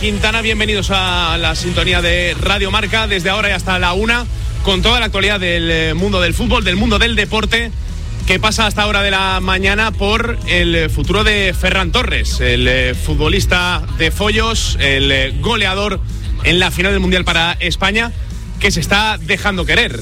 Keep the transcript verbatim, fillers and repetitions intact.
Quintana, bienvenidos a la sintonía de Radio Marca, desde ahora y hasta la una, con toda la actualidad del mundo del fútbol, del mundo del deporte, que pasa hasta hora de la mañana por el futuro de Ferran Torres, el futbolista de Follos, el goleador en la final del Mundial para España, que se está dejando querer.